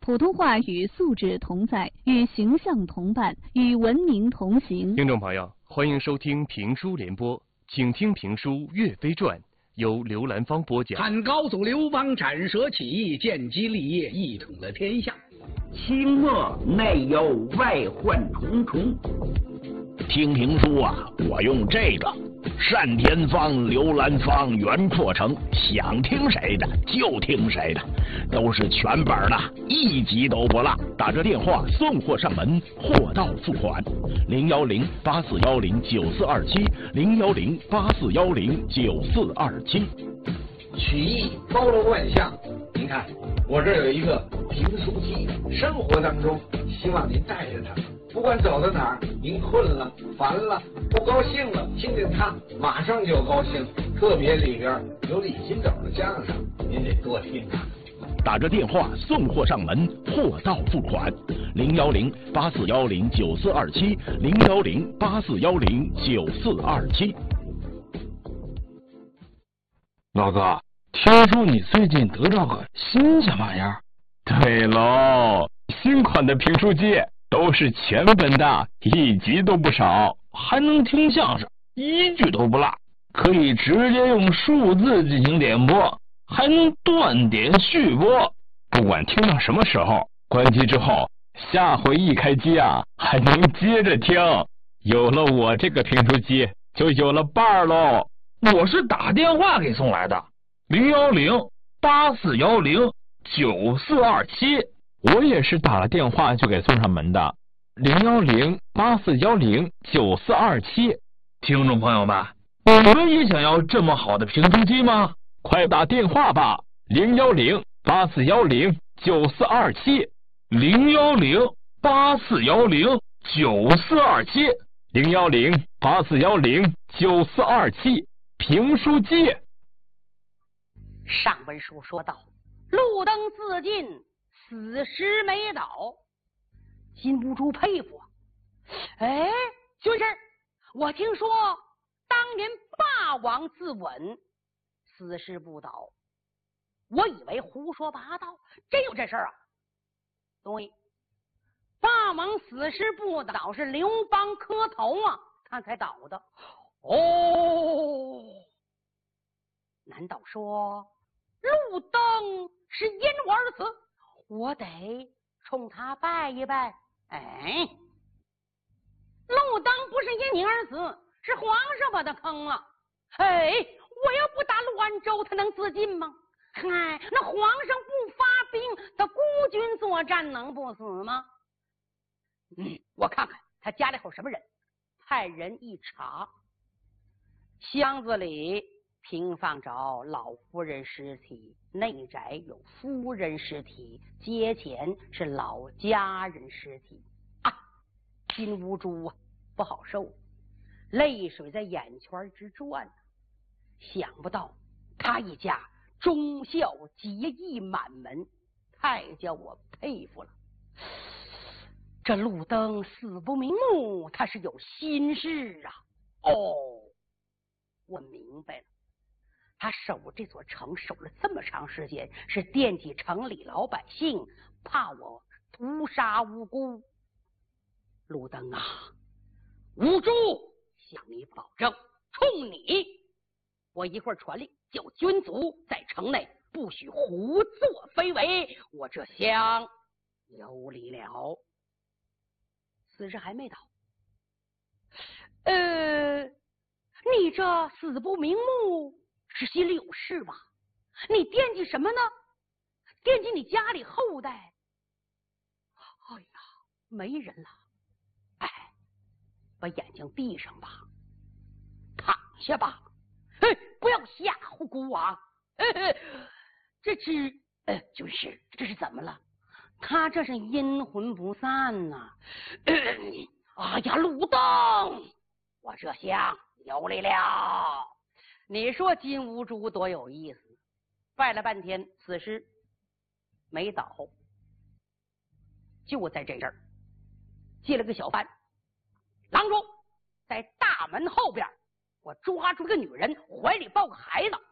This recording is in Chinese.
普通话与素质同在，与形象同伴，与文明同行。 听众朋友，欢迎收听评书联播，请听评书《岳飞传》，由刘兰芳播讲。 汉高祖刘邦斩蛇起义，建基立业，一统了天下。 清末内忧外患重重。听评书啊，我用这个单田芳、刘兰芳、袁阔成，想听谁的就听谁的，都是全本的，一集都不落。打着电话送货上门，货到付款。010-8410-9427，010-8410-9427。 曲艺包罗万象，您看我这有一个评书机，生活当中希望您带着它，不管走到哪儿，您困了、烦了、不高兴了，听听它，马上就高兴。特别里边有李金斗的相声，您得多听啊。 打着电话送货上门，货到付款。010-8410-9427，010-8410-9427。 老哥，听说你最近得到个新鲜玩意儿？ 对喽，新款的评书机都是全本的，一集都不少， 还能听相声，一句都不落，可以直接用数字进行点播，还能断点续播， 不管听到什么时候，关机之后，下回一开机啊，还能接着听。有了我这个评书机，就有了伴儿喽。 我是打电话给送来的，010-8410-9427。 我也是打了电话就给送上门的，010-8410-9427。 听众朋友们，你们也想要这么好的评书机吗？ 快打电话吧，010-8410-9427，010-8410-9427，评书机。 上文书说到，路灯自尽，死尸没倒。金兀术佩服啊！哎，军师，我听说当年霸王自刎，死尸不倒，我以为胡说八道，真有这事儿啊？对，霸王死尸不倒是刘邦磕头啊，他才倒的。哦，难道说路灯是因我而死？我得冲他拜一拜。哎，路灯不是因你而死，是皇上把他坑了。哎，我要不打滦州，他能自尽吗？嗨，那皇上不发兵，他孤军作战能不死吗？我看看他家里有什么人，派人一查，箱子里平放着老夫人尸体，内宅有夫人尸体，街前是老家人尸体啊！金兀术啊，不好受，泪水在眼圈之转。想不到他一家忠孝节义满门，太叫我佩服了。这路灯死不瞑目，他是有心事啊！哦，我明白了。他守这座城守了这么长时间，是惦记城里老百姓，怕我屠杀无辜。路灯啊，兀术向你保证，冲你，我一会儿传令，叫军卒在城内不许胡作非为，我这厢有礼了。死尸还没倒，你这死不瞑目，是心里有事吧？你惦记什么呢？惦记你家里后代。哎呀，没人了。哎，把眼睛闭上吧，躺下吧。不要吓唬孤王。这是军师，这是怎么了？他这是阴魂不散呐。哎呀，路灯，我这厢有礼了。你说金兀术多有意思，拜了半天，死尸没倒，就在这阵儿接了个小班，郎中在大门后边，我抓住个女人，怀里抱个孩子，